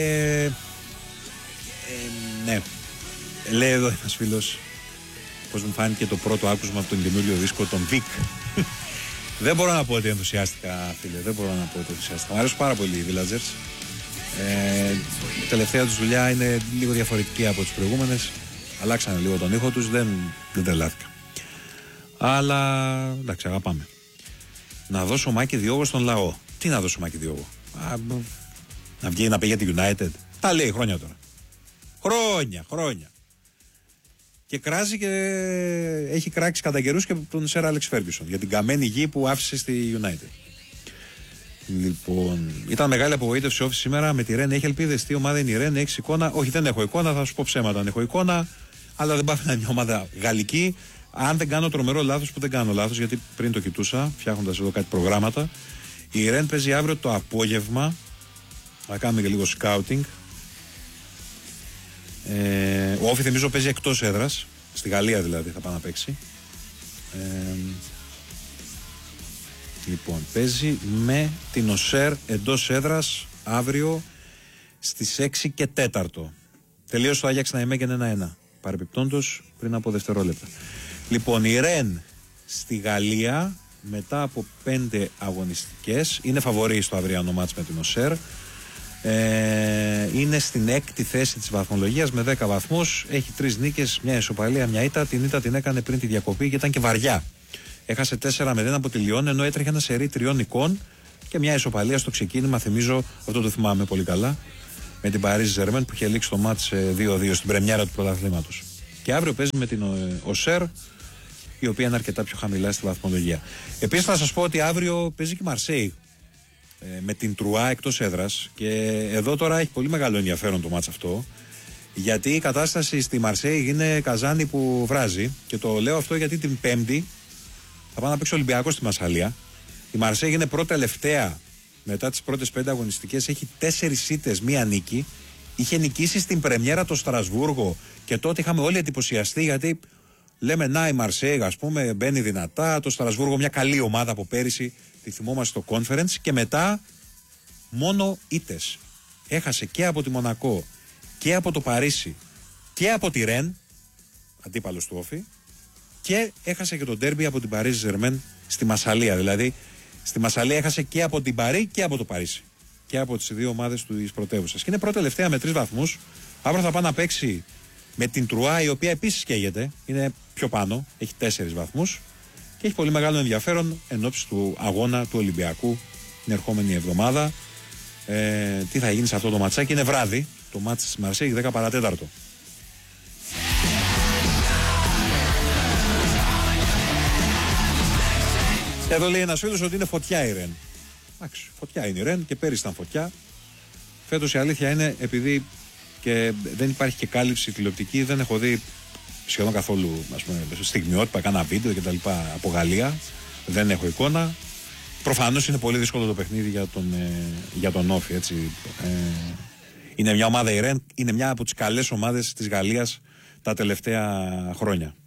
Ναι. Λέει εδώ ένας φίλος πως μου φάνηκε το πρώτο άκουσμα από τον καινούριο δίσκο, τον Vic. Δεν μπορώ να πω ότι ενθουσιάστηκα, φίλε. Δεν μπορώ να πω ότι ενθουσιάστηκα. Μου αρέσουν πάρα πολύ οι Villagers. Η τελευταία τους δουλειά είναι λίγο διαφορετική από τις προηγούμενες. Αλλάξανε λίγο τον ήχο τους. Δεν τρελάθηκα. Αλλά εντάξει, αγαπάμε. Να δώσω Μάκη Διόγο στον λαό. Τι να δώσω Μάκη Διόγο? Να βγει να πει για τη United? Τα λέει χρόνια τώρα. Χρόνια. Και κράζει και έχει κράξει κατά καιρούς και τον Σερ Άλεξ Φέργκιουσον για την καμένη γη που άφησε στη United. Λοιπόν, ήταν μεγάλη απογοήτευση όφη σήμερα με τη Ρεν. Έχει ελπίδες? Τι ομάδα είναι η Ρεν? Έχεις εικόνα? Όχι, δεν έχω εικόνα, θα σου πω ψέματα αν έχω εικόνα. Αλλά δεν πάει να είναι μια ομάδα γαλλική. Αν δεν κάνω τρομερό λάθος, που δεν κάνω λάθος, γιατί πριν το κοιτούσα, φτιάχνοντας εδώ κάτι προγράμματα. Η Ρεν παίζει αύριο το απόγευμα. Θα κάνουμε και λίγο σκάουτινγκ. Ο Όφη θυμίζω παίζει εκτός έδρας. Στη Γαλλία δηλαδή θα πάει να παίξει. Λοιπόν, παίζει με την ΟΣΕΡ εντός έδρας αύριο στις 6 και 4. Τελείωσε το Άγιαξ Ναϊμέγεν 1-1. Παρεπιπτόντως πριν από δευτερόλεπτα. Λοιπόν, η Ρεν στη Γαλλία μετά από 5 αγωνιστικές είναι φαβορή στο αυριανό μάτς με την ΟΣΕΡ. Είναι στην 6η θέση της βαθμολογίας με 10 βαθμούς. Έχει 3 νίκες, μια ισοπαλία, μια ήττα. Την ήττα την έκανε πριν τη διακοπή και ήταν και βαριά. Έχασε 4-0 από τη Λιόν, ενώ έτρεχε ένα σερί 3 νικών και μια ισοπαλία στο ξεκίνημα. Θυμίζω, αυτό το θυμάμαι πολύ καλά, με την Παρίζ Ζερμέν που είχε λήξει το μάτς 2-2 στην πρεμιέρα του πρωταθλήματος. Και αύριο παίζει με την ΟΣΕΡ, η οποία είναι αρκετά πιο χαμηλά στη βαθμολογία. Επίσης θα σας πω ότι αύριο παίζει και η Μαρσέη με την Τρουά εκτός έδρας. Και εδώ τώρα έχει πολύ μεγάλο ενδιαφέρον το μάτς αυτό, γιατί η κατάσταση στη Μαρσέη είναι καζάνι που βράζει. Και το λέω αυτό γιατί την Πέμπτη θα πάει να παίξει ο Ολυμπιακός στη Μασσαλία. Η Μαρσέη είναι πρώτη τελευταία μετά τις πρώτες 5 αγωνιστικές. Έχει 4 ήττες, μία νίκη. Είχε νικήσει στην πρεμιέρα το Στρασβούργο και τότε είχαμε όλοι εντυπωσιαστεί, γιατί λέμε να η Μαρσέη, ας πούμε, μπαίνει δυνατά. Το Στρασβούργο, μια καλή ομάδα από πέρυσι, τη θυμόμαστε στο Conference. Και μετά μόνο ήττες. Έχασε και από τη Μονακό και από το Παρίσι και από τη Ρεν, αντίπαλος του Όφη. Και έχασε και τον ντέρμπι από την Παρίζ Ζερμέν στη Μασσαλία. Δηλαδή στη Μασσαλία έχασε και από την Παρί και από το Παρίσι. Και από τις δύο ομάδες της πρωτεύουσας. Και είναι πρώτη τελευταία με 3 βαθμούς. Αύριο θα πάει να παίξει με την Τρουά, η οποία επίσης καίγεται. Είναι πιο πάνω, έχει 4 βαθμούς. Και έχει πολύ μεγάλο ενδιαφέρον εν ώψη του αγώνα του Ολυμπιακού την ερχόμενη εβδομάδα. Τι θα γίνει σε αυτό το ματσάκι? Είναι βράδυ το μάτς της Μαρσέη, 10 παρατέταρτο. Εδώ λέει ένας φίλος ότι είναι φωτιά η Ρεν. Εντάξει, φωτιά είναι η Ρεν και πέρυσι ήταν φωτιά. Φέτος η αλήθεια είναι, επειδή και δεν υπάρχει και κάλυψη τηλεοπτική, δεν έχω δει σχεδόν καθόλου, ας πούμε, στιγμιότυπα, κάνα βίντεο κτλ. Από Γαλλία. Δεν έχω εικόνα. Προφανώς είναι πολύ δύσκολο το παιχνίδι για τον Όφη, έτσι. Είναι μια ομάδα η Ρεν, είναι μια από τις καλές ομάδες της Γαλλίας τα τελευταία χρόνια.